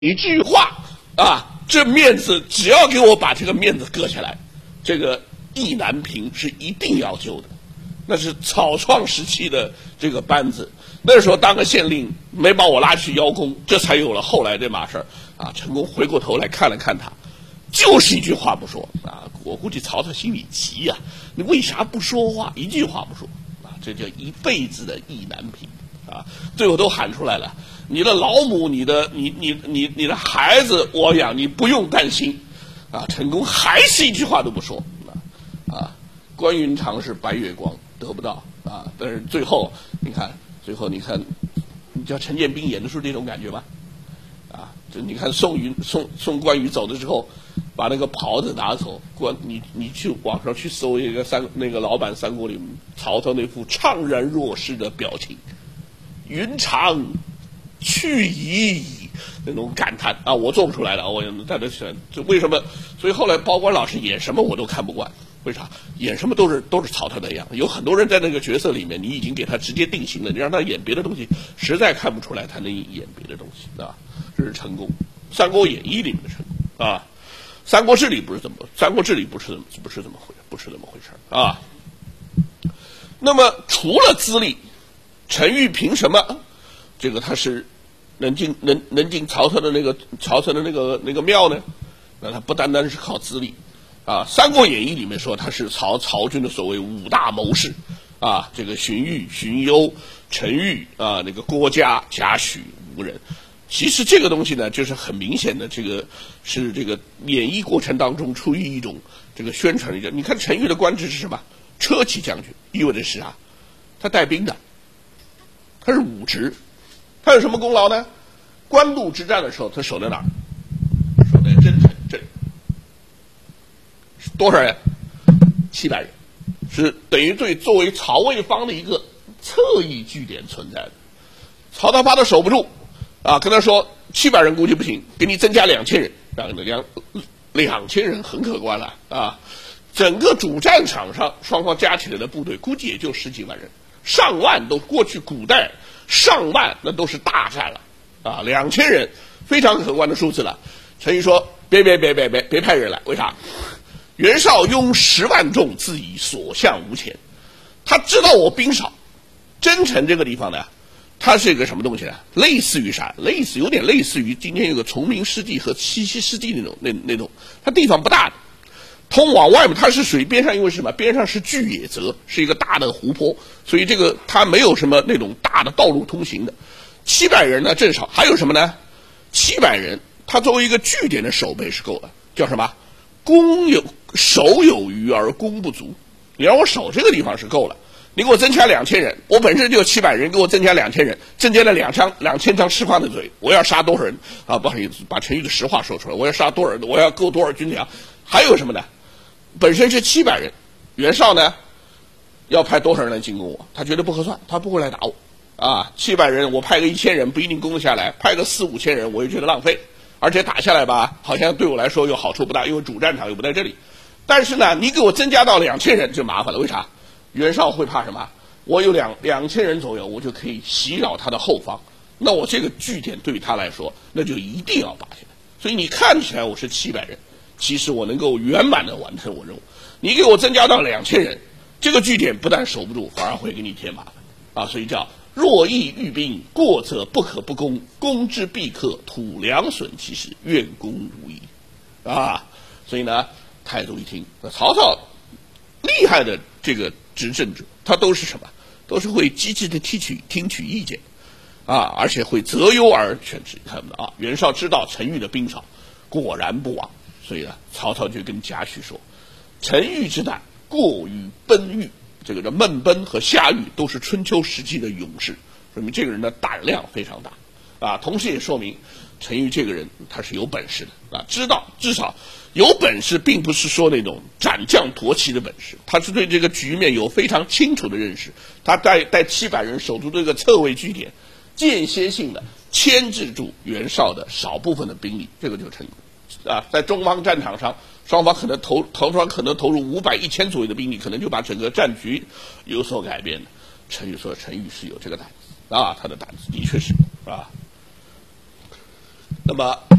一句话啊，这面子只要给我把这个面子割下来，这个意难平是一定要救的。那是草创时期的这个班子，那时候当个县令没把我拉去邀功，这才有了后来这码事儿啊。陈宫回过头来看了看他，就是一句话不说啊。我估计曹操心里急呀，你为啥不说话？一句话不说啊，这叫一辈子的意难平啊。最后都喊出来了，你的老母，你的孩子我养，你不用担心啊。陈宫还是一句话都不说啊。关云长是白月光得不到啊，但是最后你看，你叫陈建斌演的是这种感觉吧？啊，就你看送关羽走的时候，把那个袍子拿走，你去网上去搜一个那个老版《三国》里曹操那副怅然若失的表情，云长去矣那种感叹啊，我做不出来的，我在这选，就为什么？所以后来包官老师演什么我都看不惯。为啥？演什么都是曹操那样。有很多人在那个角色里面，你已经给他直接定型了，你让他演别的东西，实在看不出来他能演别的东西啊。这是成功，《三国演义》里面的成功啊，《三国志》里不是这么回事啊。那么除了资历，陈玉凭什么？这个他是能进曹操的那个庙呢？那他不单单是靠资历。啊，《三国演义》里面说他是曹军的所谓五大谋士，啊，这个荀彧、荀攸、陈玉啊，那个郭嘉、贾诩5人。其实这个东西呢，就是很明显的，这个是这个演义过程当中出于一种这个宣传的。你看陈玉的官职是什么？车骑将军，意味着是啊，他带兵的，他是武职，他有什么功劳呢？官渡之战的时候，他守在哪儿？守在真城镇。多少人？700人，是等于作为曹魏方的一个侧翼据点存在的。曹操怕他守不住啊，跟他说700人估计不行，给你增加2000人，2000人很可观了啊。整个主战场上双方加起来的部队估计也就10几万人，上万都过去古代上万那都是大战了啊，2000人非常可观的数字了。陈玉说别派人来，为啥？袁绍拥10万众，自以所向无前。他知道我兵少，真城这个地方呢，它是一个什么东西呢？类似于啥？有点类似于今天有个崇明湿地和七溪湿地那种，它地方不大的，通往外面它是水边上，因为什么？边上是巨野泽，是一个大的湖泊，所以这个它没有什么那种大的道路通行的。700人呢正少，还有什么呢？700人，它作为一个据点的守备是够了，叫什么？守有余而攻不足，你让我守这个地方是够了。你给我增加2000人，我本身就有700人，给我增加2000人，增加了2000张释放的嘴，我要杀多少人啊？不好意思，把陈玉的实话说出来，我要杀多少人？我要够多少军粮？还有什么呢？本身是700人，袁绍呢要派多少人来进攻我？他觉得不合算，他不会来打我啊。700人，我派个1000人不一定攻得下来，派个4、5千人，我也觉得浪费。而且打下来吧，好像对我来说又好处不大，因为主战场又不在这里。但是呢，你给我增加到2000人就麻烦了，为啥？袁绍会怕什么？我有2000人左右，我就可以袭扰他的后方。那我这个据点对于他来说，那就一定要拔下来。所以你看起来我是700人，其实我能够圆满的完成我任务。你给我增加到2000人，这个据点不但守不住，反而会给你添麻烦啊！所以叫若意欲兵，过则不可不攻，攻之必克，土粮损其实，愿攻无益啊！所以呢，太祖一听，曹操厉害的这个执政者，他都是什么？都是会积极的听取意见啊，而且会择优而选之。看到啊，袁绍知道陈玉的兵少，果然不亡，所以呢，曹操就跟贾诩说：“陈玉之胆过于奔欲。”这个叫孟奔和夏禹都是春秋时期的勇士，说明这个人的胆量非常大啊。同时也说明陈玉这个人他是有本事的啊，知道至少有本事，并不是说那种斩将夺旗的本事，他是对这个局面有非常清楚的认识。他带700人守住这个侧位据点，间歇性的牵制住袁绍的少部分的兵力，这个就成功啊。在中方战场上，双方可能投入500、1000左右的兵力，可能就把整个战局有所改变的。陈玉说，陈玉是有这个胆子啊，他的胆子的确是啊。 那么